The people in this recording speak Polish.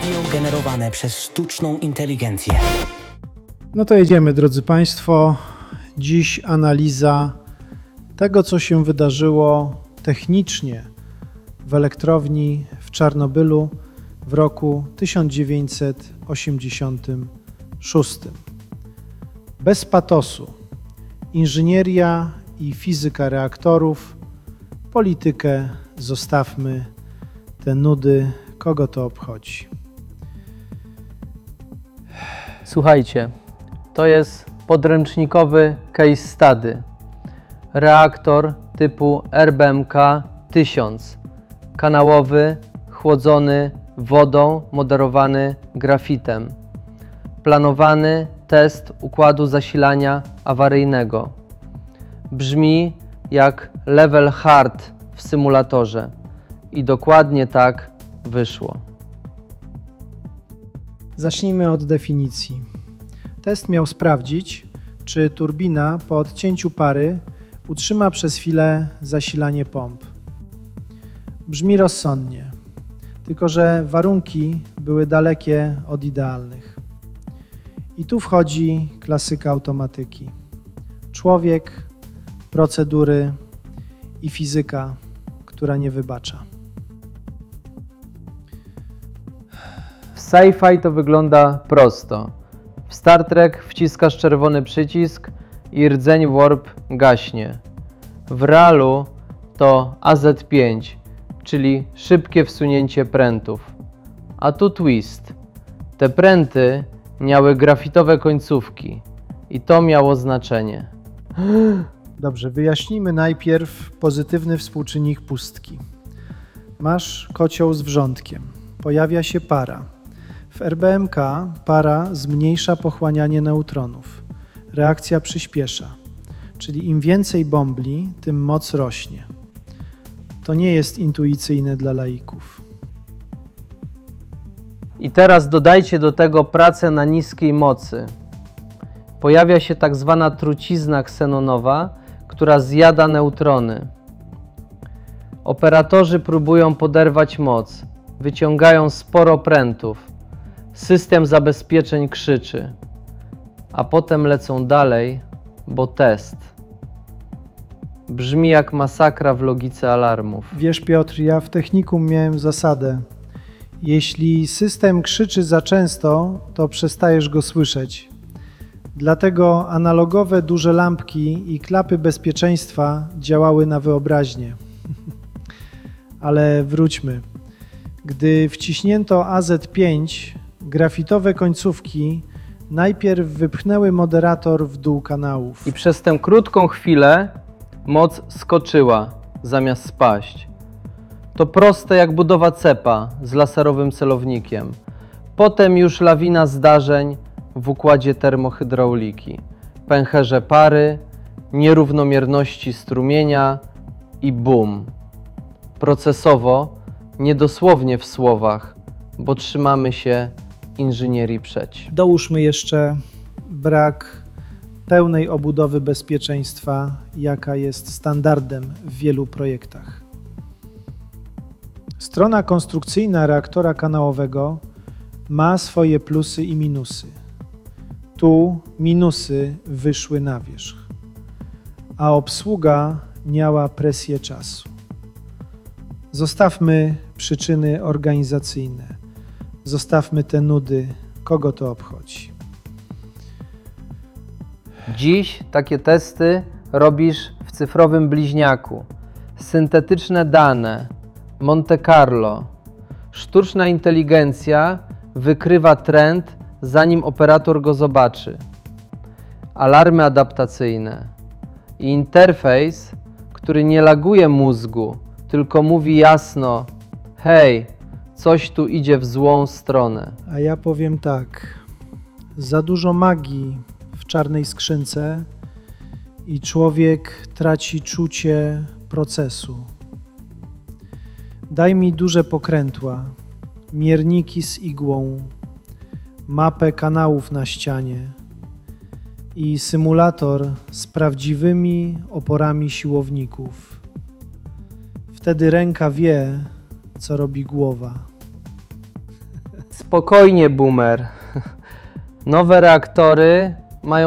Radio generowane przez sztuczną inteligencję. No to jedziemy, drodzy Państwo. Dziś analiza tego, co się wydarzyło technicznie w elektrowni w Czarnobylu w roku 1986. Bez patosu. Inżynieria i fizyka reaktorów, politykę zostawmy, te nudy, kogo to obchodzi. Słuchajcie, to jest podręcznikowy case study. Reaktor typu RBMK-1000, kanałowy, chłodzony wodą, moderowany grafitem. Planowany test układu zasilania awaryjnego. Brzmi jak level hard w symulatorze i dokładnie tak wyszło. Zacznijmy od definicji. Test miał sprawdzić, czy turbina po odcięciu pary utrzyma przez chwilę zasilanie pomp. Brzmi rozsądnie, tylko że warunki były dalekie od idealnych. I tu wchodzi klasyka automatyki. Człowiek, procedury i fizyka, która nie wybacza. W sci-fi to wygląda prosto. W Star Trek wciskasz czerwony przycisk i rdzeń warp gaśnie. W realu to AZ5, czyli szybkie wsunięcie prętów. A tu twist. Te pręty miały grafitowe końcówki i to miało znaczenie. Dobrze, wyjaśnijmy najpierw pozytywny współczynnik pustki. Masz kocioł z wrzątkiem. Pojawia się para. W RBMK para zmniejsza pochłanianie neutronów. Reakcja przyspiesza. Czyli im więcej bombli, tym moc rośnie. To nie jest intuicyjne dla laików. I teraz dodajcie do tego pracę na niskiej mocy. Pojawia się tak zwana trucizna ksenonowa, która zjada neutrony. Operatorzy próbują poderwać moc, wyciągają sporo prętów. System zabezpieczeń krzyczy, a potem lecą dalej, bo test. Brzmi jak masakra w logice alarmów. Wiesz, Piotr, ja w technikum miałem zasadę. Jeśli system krzyczy za często, to przestajesz go słyszeć. Dlatego analogowe duże lampki i klapy bezpieczeństwa działały na wyobraźnię. Ale wróćmy. Gdy wciśnięto AZ5, grafitowe końcówki najpierw wypchnęły moderator w dół kanałów. I przez tę krótką chwilę moc skoczyła zamiast spaść. To proste jak budowa cepa z laserowym celownikiem. Potem już lawina zdarzeń w układzie termohydrauliki. Pęcherze pary, nierównomierności strumienia i bum. Procesowo, niedosłownie w słowach, bo trzymamy się inżynierii przeć. Dołóżmy jeszcze brak pełnej obudowy bezpieczeństwa, jaka jest standardem w wielu projektach. Strona konstrukcyjna reaktora kanałowego ma swoje plusy i minusy. Tu minusy wyszły na wierzch, a obsługa miała presję czasu. Zostawmy przyczyny organizacyjne. Zostawmy te nudy, kogo to obchodzi. Dziś takie testy robisz w cyfrowym bliźniaku. Syntetyczne dane, Monte Carlo. Sztuczna inteligencja wykrywa trend, zanim operator go zobaczy. Alarmy adaptacyjne i interfejs, który nie laguje mózgu, tylko mówi jasno: hej, coś tu idzie w złą stronę. A ja powiem tak, za dużo magii w czarnej skrzynce i człowiek traci czucie procesu. Daj mi duże pokrętła, mierniki z igłą, mapę kanałów na ścianie i symulator z prawdziwymi oporami siłowników. Wtedy ręka wie, co robi głowa. Spokojnie, boomer. Nowe reaktory